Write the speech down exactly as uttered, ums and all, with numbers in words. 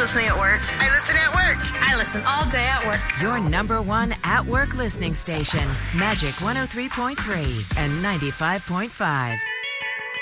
listening at work. I listen at work. I listen all day at work. Your number one at work listening station, Magic one oh three point three and ninety-five point five.